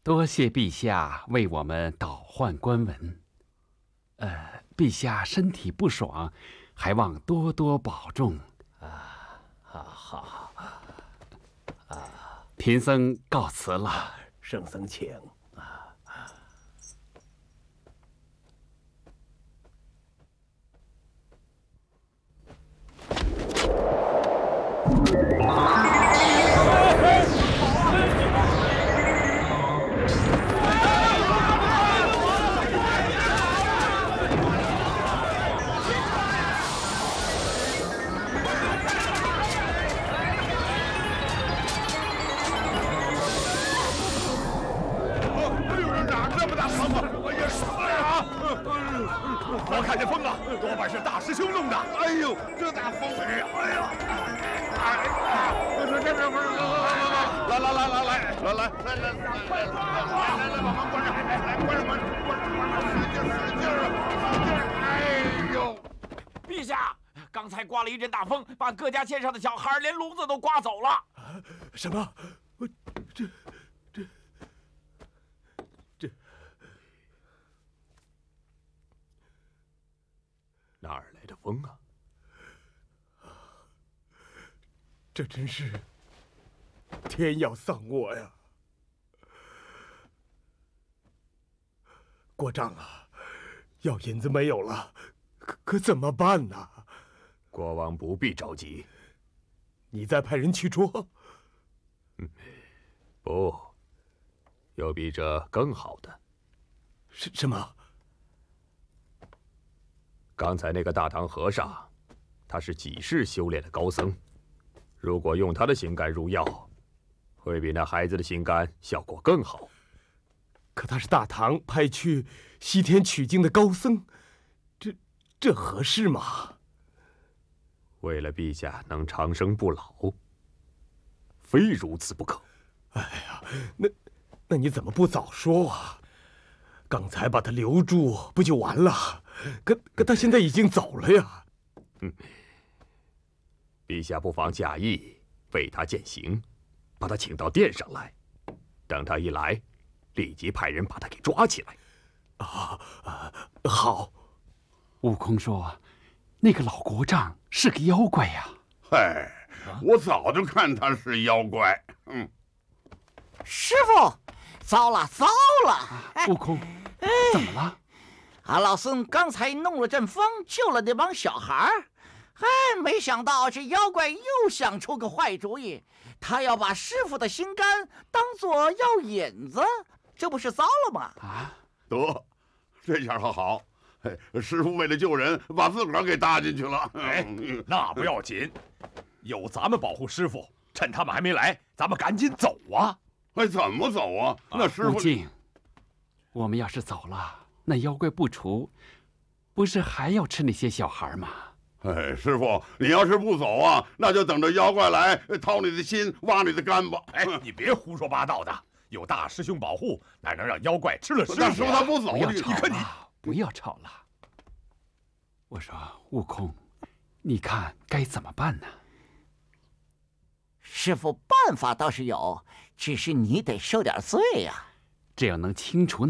多谢陛下为我们倒换官文。陛下身体不爽，还望多多保重。 好。 贫僧告辞了。 圣僧请。 我看见风了，多半是大师兄弄的。 哎呦，这大风！哎呀！来，把门关上！来，关上！使劲儿！哎呦！ 陛下，刚才刮了一阵大风，把各家牵上的小孩连笼子都刮走了。 什么？这哪儿来的风啊？ 这真是天要丧我呀！国丈啊，药引子没有了，可怎么办呢？ 国王不必着急， 你再派人去捉。 不，有比这更好的。 什么？ 刚才那个大唐和尚，他是几世修炼的高僧，如果用他的心肝入药，会比那孩子的心肝效果更好。 可他是大唐派去西天取经的高僧，这合适吗？ 为了陛下能长生不老，非如此不可。 哎呀，那你怎么不早说啊？刚才把他留住不就完了？可他现在已经走了呀。 陛下不妨假意为他饯行，把他请到殿上来，等他一来，立即派人把他给抓起来。 好。 悟空说：“那个老国丈是个妖怪呀。” 嗨，我早就看他是妖怪。 师傅，糟了！ 悟空，怎么了？ 俺老孙刚才弄了阵风，救了那帮小孩儿。没想到这妖怪又想出个坏主意，他要把师傅的心肝当做药引子，这不是糟了吗？ 得，这下好，师傅为了救人，把自个儿给搭进去了。 那不要紧，有咱们保护师傅，趁他们还没来，咱们赶紧走啊！ 怎么走啊？那师傅， 悟净，我们要是走了，那妖怪不除，不是还要吃那些小孩吗？ 师傅，你要是不走啊，那就等着妖怪来掏你的心，挖你的肝吧。 你别胡说八道的，有大师兄保护，哪能让妖怪吃了师傅？ 大师傅他不走， 不要吵了。我说，悟空，你看该怎么办呢？ 师傅，办法倒是有，只是你得受点罪呀。 只要能清除那